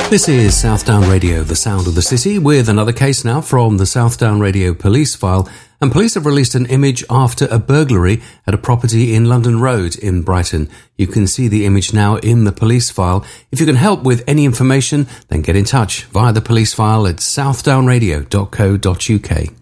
This is Southdown Radio, the sound of the city, with another case now from the Southdown Radio police file. And police have released an image after a burglary at a property in London Road in Brighton. You can see the image now in the police file. If you can help with any information, then get in touch via the police file at southdownradio.co.uk.